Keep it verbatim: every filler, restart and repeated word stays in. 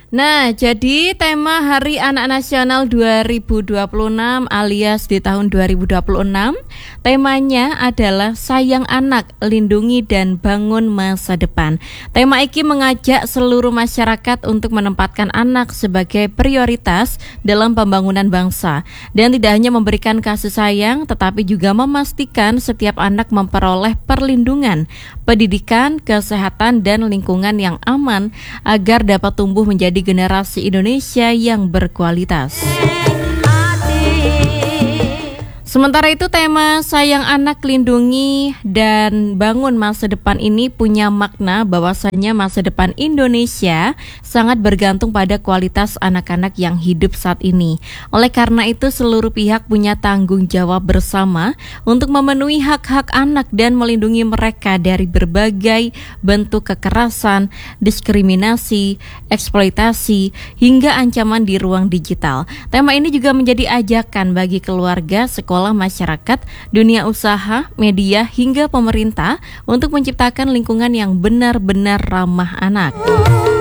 Nah, jadi tema Hari Anak Nasional dua ribu dua puluh enam alias di tahun dua ribu dua puluh enam, temanya adalah Sayang Anak, Lindungi dan Bangun Masa Depan. Tema iki mengajak seluruh masyarakat untuk menempatkan anak sebagai prioritas dalam pembangunan bangsa. Dan tidak hanya memberikan kasih sayang, tetapi juga memastikan setiap anak memperoleh perlindungan, pendidikan, kesehatan, dan lingkungan yang aman agar dapat tumbuh menjadi generasi Indonesia yang berkualitas. Sementara itu, tema Sayang Anak, Lindungi dan Bangun Masa Depan ini punya makna bahwasannya masa depan Indonesia sangat bergantung pada kualitas anak-anak yang hidup saat ini. Oleh karena itu, seluruh pihak punya tanggung jawab bersama untuk memenuhi hak-hak anak dan melindungi mereka dari berbagai bentuk kekerasan, diskriminasi, eksploitasi, hingga ancaman di ruang digital. Tema ini juga menjadi ajakan bagi keluarga, sekolah, masyarakat, dunia usaha, media, hingga pemerintah untuk menciptakan lingkungan yang benar-benar ramah anak.